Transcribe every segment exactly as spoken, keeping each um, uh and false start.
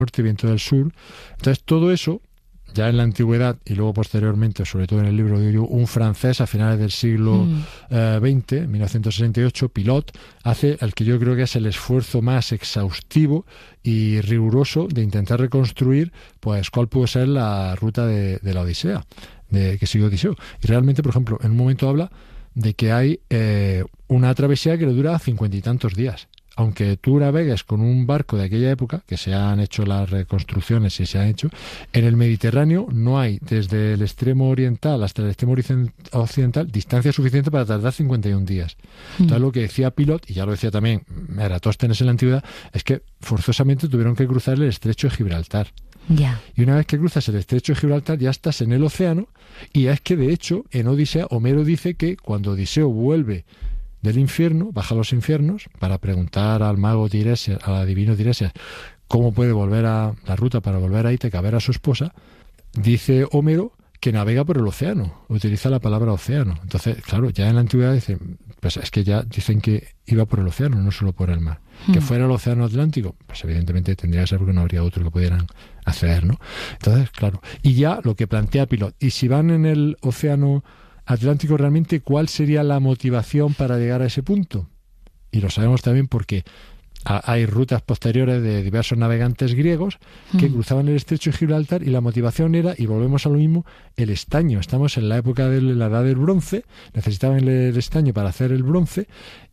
norte, viento del sur. Entonces todo eso, ya en la antigüedad y luego posteriormente, sobre todo en el libro de un francés a finales del siglo mm. eh, veinte, mil novecientos sesenta y ocho, Pilot, hace el que yo creo que es el esfuerzo más exhaustivo y riguroso de intentar reconstruir pues cuál pudo ser la ruta de, de la Odisea, de que siguió Odiseo. Y realmente, por ejemplo, en un momento habla de que hay eh, una travesía que le dura cincuenta y tantos días. Aunque tú navegues con un barco de aquella época, que se han hecho las reconstrucciones y se han hecho, en el Mediterráneo no hay, desde el extremo oriental hasta el extremo occidental, distancia suficiente para tardar cincuenta y un días. Mm. Entonces lo que decía Pilot, y ya lo decía también Eratóstenes en la antigüedad, es que forzosamente tuvieron que cruzar el estrecho de Gibraltar. Yeah. Y una vez que cruzas el estrecho de Gibraltar ya estás en el océano, y es que de hecho en Odisea Homero dice que cuando Odiseo vuelve del infierno, baja a los infiernos para preguntar al mago Tiresias, al adivino Tiresias, cómo puede volver a la ruta para volver a Ítaca a ver a su esposa, dice Homero que navega por el océano, utiliza la palabra océano. Entonces, claro, ya en la antigüedad dicen, pues es que ya dicen que iba por el océano, no solo por el mar. Hmm. Que fuera el océano Atlántico, pues evidentemente tendría que ser porque no habría otro que pudieran acceder, ¿no? Entonces, claro, y ya lo que plantea Pilot, y si van en el océano Atlántico, realmente, ¿cuál sería la motivación para llegar a ese punto? Y lo sabemos también porque hay rutas posteriores de diversos navegantes griegos que mm. cruzaban el estrecho de Gibraltar, y la motivación era, y volvemos a lo mismo, el estaño. Estamos en la época de la edad del bronce, necesitaban el estaño para hacer el bronce,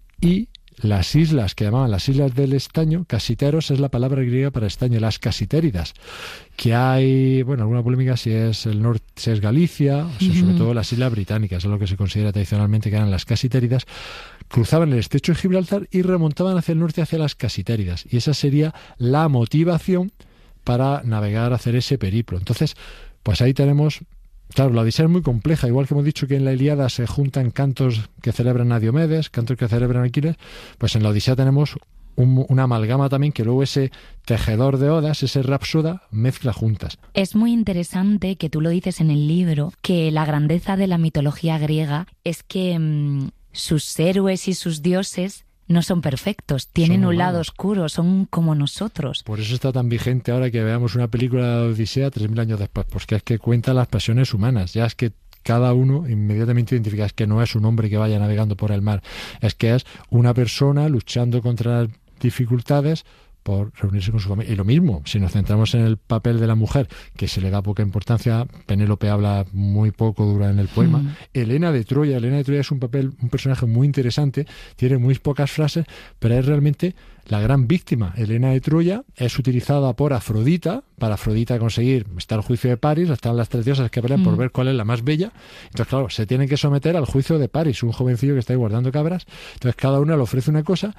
y las islas que llamaban las islas del estaño, casiteros es la palabra griega para estaño, las casitéridas, que hay, bueno, alguna polémica si es el norte, si es Galicia, o sea, uh-huh. sobre todo las islas británicas, es lo que se considera tradicionalmente que eran las casitéridas, cruzaban el estrecho de Gibraltar y remontaban hacia el norte, hacia las casitéridas, y esa sería la motivación para navegar, hacer ese periplo. Entonces, pues ahí tenemos. Claro, la Odisea es muy compleja, igual que hemos dicho que en la Ilíada se juntan cantos que celebran a Diomedes, cantos que celebran a Aquiles, pues en la Odisea tenemos un, una amalgama también que luego ese tejedor de odas, ese rapsoda, mezcla juntas. Es muy interesante que tú lo dices en el libro, que la grandeza de la mitología griega es que mmm, sus héroes y sus dioses no son perfectos, tienen son un lado oscuro, son como nosotros. Por eso está tan vigente ahora que veamos una película de la Odisea tres mil años después, porque es que cuenta las pasiones humanas, ya es que cada uno inmediatamente identifica, es que no es un hombre que vaya navegando por el mar, es que es una persona luchando contra las dificultades por reunirse con su familia. Y lo mismo, si nos centramos en el papel de la mujer, que se le da poca importancia, Penélope habla muy poco, dura en el poema. Mm. Helena de Troya, Helena de Troya es un papel, un personaje muy interesante, tiene muy pocas frases, pero es realmente la gran víctima. Helena de Troya es utilizada por Afrodita, para Afrodita conseguir, está el juicio de París, están las tres diosas que pelean mm. por ver cuál es la más bella. Entonces, claro, se tienen que someter al juicio de París, un jovencillo que está ahí guardando cabras. Entonces, cada una le ofrece una cosa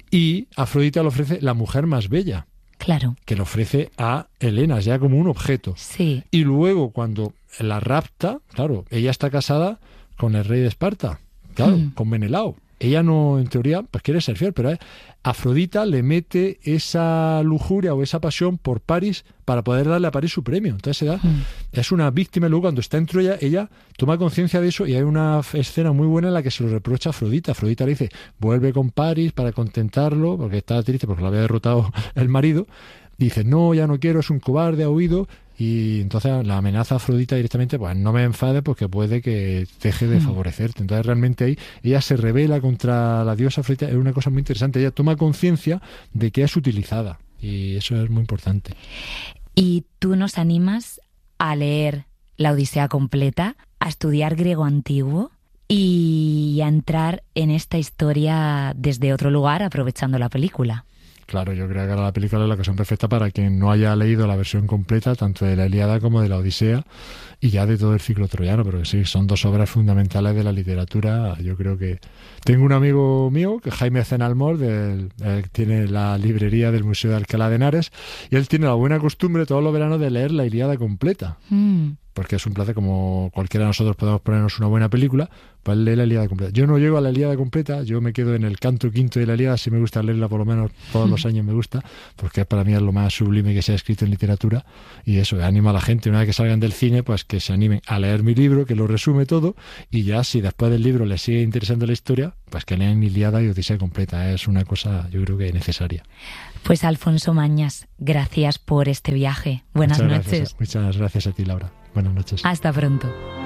y Afrodita le ofrece la mujer más bella. Claro. Que le ofrece a Helena, ya como un objeto. Sí. Y luego, cuando la rapta, claro, ella está casada con el rey de Esparta, claro, mm. con Menelao. Ella no, en teoría, pues quiere ser fiel, pero eh, Afrodita le mete esa lujuria o esa pasión por París para poder darle a París su premio. Entonces se da, mm. es una víctima, y luego cuando está en Troya, ella toma conciencia de eso, y hay una escena muy buena en la que se lo reprocha a Afrodita. Afrodita le dice, vuelve con París para contentarlo, porque está triste porque lo había derrotado el marido. Dice, no, ya no quiero, es un cobarde, ha huido. Y entonces la amenaza a Afrodita directamente, pues no me enfades porque puede que deje de favorecerte. Entonces realmente ahí ella se rebela contra la diosa Afrodita. Es una cosa muy interesante. Ella toma conciencia de que es utilizada, y eso es muy importante. Y tú nos animas a leer la Odisea completa, a estudiar griego antiguo y a entrar en esta historia desde otro lugar, aprovechando la película. Claro, yo creo que ahora la película es la ocasión perfecta para quien no haya leído la versión completa, tanto de la Ilíada como de la Odisea, y ya de todo el ciclo troyano, pero que sí, son dos obras fundamentales de la literatura. Yo creo que... Tengo un amigo mío, que Jaime Zenalmor, del, eh, tiene la librería del Museo de Alcalá de Henares, y él tiene la buena costumbre todos los veranos de leer la Ilíada completa. Mm. Porque es un placer, como cualquiera de nosotros podemos ponernos una buena película, pues lee la Ilíada completa. Yo no llego a la Ilíada completa, yo me quedo en el canto quinto de la Ilíada, sí me gusta leerla, por lo menos todos los años me gusta, porque para mí es lo más sublime que se ha escrito en literatura, y eso, anima a la gente, una vez que salgan del cine, pues que se animen a leer mi libro, que lo resume todo, y ya si después del libro les sigue interesando la historia, pues que lean Ilíada y Odisea completa. Es una cosa, yo creo que necesaria. Pues Alfonso Mañas, gracias por este viaje. Buenas muchas noches. Gracias, muchas gracias a ti, Laura. Buenas noches. Hasta pronto.